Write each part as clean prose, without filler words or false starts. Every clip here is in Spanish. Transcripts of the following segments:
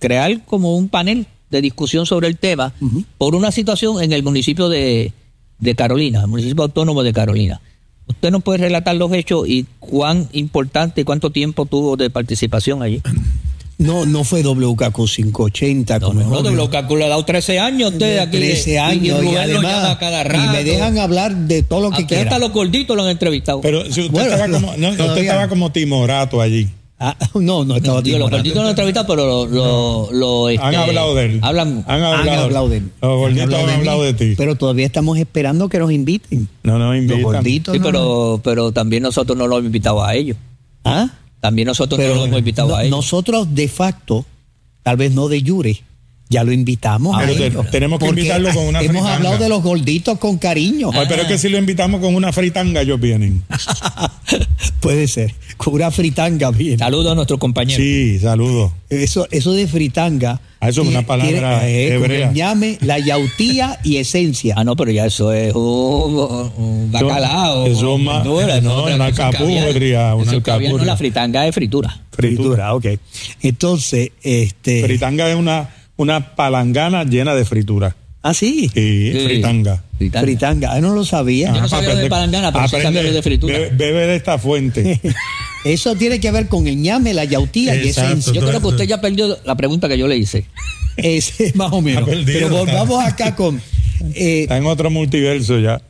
crear como un panel de discusión sobre el tema por una situación en el municipio de Carolina, el municipio autónomo de Carolina. ¿Usted nos puede relatar los hechos y cuán importante, cuánto tiempo tuvo de participación allí? No fue WKQ 580. No, WKQ le ha dado 13 años usted aquí. 13 años y además cada rato. Y me dejan hablar de todo lo que quiera. Hasta los gorditos lo han entrevistado. Pero si usted usted estaba como timorato allí. No estaba timorato. Los gorditos lo han entrevistado, pero han hablado de él. Han hablado de él. Los gorditos han hablado de ti. Pero todavía estamos esperando que nos inviten. No nos invitan. Los gorditos, sí, pero también nosotros no los hemos invitado a ellos. ¿Ah? También nosotros no los hemos invitado a ellos. Nosotros de facto, tal vez no de jure, ya lo invitamos a ellos. Tenemos que invitarlo con una fritanga. Hemos hablado de los gorditos con cariño. Pero es que si lo invitamos con una fritanga, ellos vienen. Puede ser, con una fritanga vienen. Saludos a nuestros compañeros. Sí, saludos. Eso de fritanga. Eso es una palabra hebrea. Con llame, la yautía y esencia. No, pero ya eso es un bacalao. Eso es más. No, una alcapurria. No, la fritanga es fritura. Fritura, ok. Entonces, fritanga es una palangana llena de fritura. ¿Ah, sí? Sí, fritanga. Fritanga, no lo sabía. Yo no sabía de palangana, pero sí sabía de fritura. Bebe de esta fuente. Eso tiene que ver con el ñame, la yautía y esencia. Yo creo que usted ya perdió la pregunta que yo le hice. Ese más o menos. Pero volvamos acá con... está en otro multiverso ya.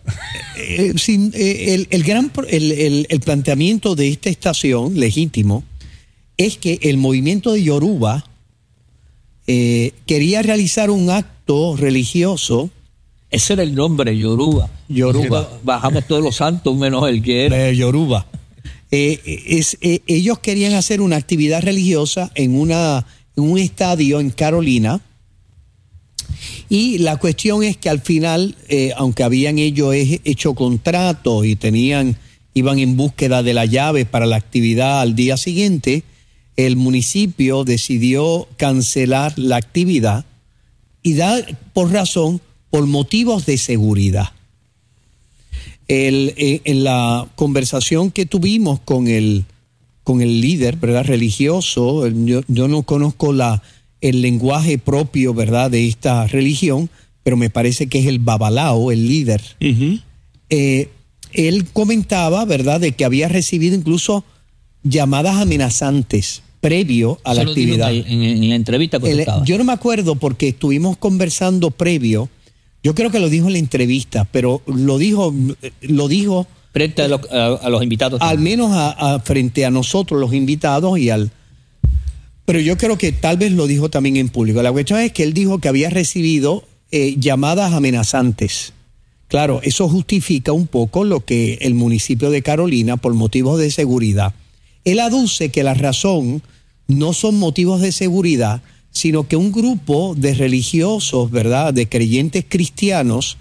El planteamiento de esta estación, legítimo, es que el movimiento de Yoruba quería realizar un acto religioso. Ese era el nombre, Yoruba. Bajamos todos los santos menos el que era. Yoruba. Ellos querían hacer una actividad religiosa en un estadio en Carolina, y la cuestión es que al final, aunque habían ellos hecho contratos y iban en búsqueda de la llave para la actividad al día siguiente, el municipio decidió cancelar la actividad y dar por motivos de seguridad. En la conversación que tuvimos con el líder, ¿verdad?, religioso, yo no conozco el lenguaje propio, ¿verdad?, de esta religión, pero me parece que es el babalao, el líder. Él comentaba, ¿verdad?, de que había recibido incluso llamadas amenazantes previo a la actividad. En la entrevista que estaba. Yo no me acuerdo porque estuvimos conversando previo. Yo creo que lo dijo en la entrevista, pero lo dijo frente a los invitados. Al menos frente a nosotros los invitados pero yo creo que tal vez lo dijo también en público. La cuestión es que él dijo que había recibido llamadas amenazantes. Claro, eso justifica un poco lo que el municipio de Carolina, por motivos de seguridad, él aduce que la razón no son motivos de seguridad, sino que un grupo de religiosos, ¿verdad?, de creyentes cristianos,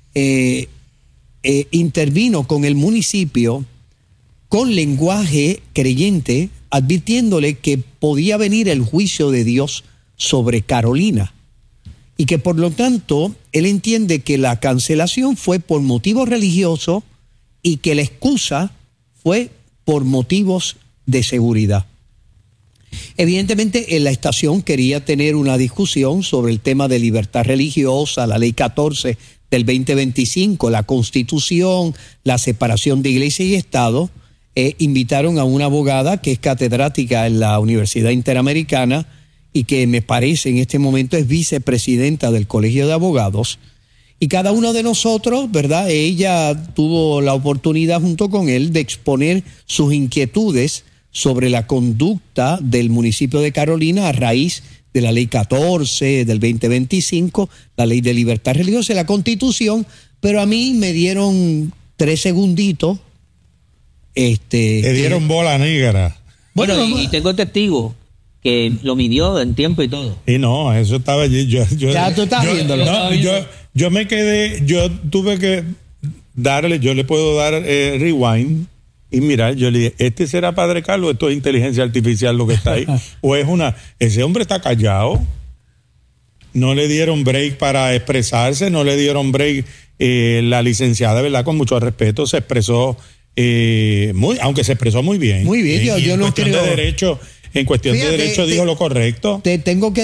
intervino con el municipio con lenguaje creyente, advirtiéndole que podía venir el juicio de Dios sobre Carolina y que por lo tanto él entiende que la cancelación fue por motivos religiosos y que la excusa fue por motivos de seguridad. Evidentemente, en la estación quería tener una discusión sobre el tema de libertad religiosa, la ley 14 del 2025, la Constitución, la separación de iglesia y Estado. Invitaron a una abogada que es catedrática en la Universidad Interamericana y que me parece en este momento es vicepresidenta del Colegio de Abogados. Y cada uno de nosotros, ¿verdad?, ella tuvo la oportunidad junto con él de exponer sus inquietudes sobre la conducta del municipio de Carolina a raíz de la ley 14 del 2025, la ley de libertad religiosa y la Constitución, pero a mí me dieron 3 segunditos. Te dieron bola negra. Bueno, y tengo testigo que lo midió en tiempo y todo. Y no, eso estaba allí. Ya tú estás viéndolo. No, yo me quedé, yo tuve que darle, yo le puedo dar rewind. Y mira, yo le dije, ¿este será Padre Carlos? ¿Esto es inteligencia artificial lo que está ahí? ¿O es ese hombre está callado? No le dieron break para expresarse, no le dieron break. La licenciada, ¿verdad?, con mucho respeto, se expresó, aunque se expresó muy bien. Muy bien, yo no creo. En cuestión de derecho dijo lo correcto. Te tengo que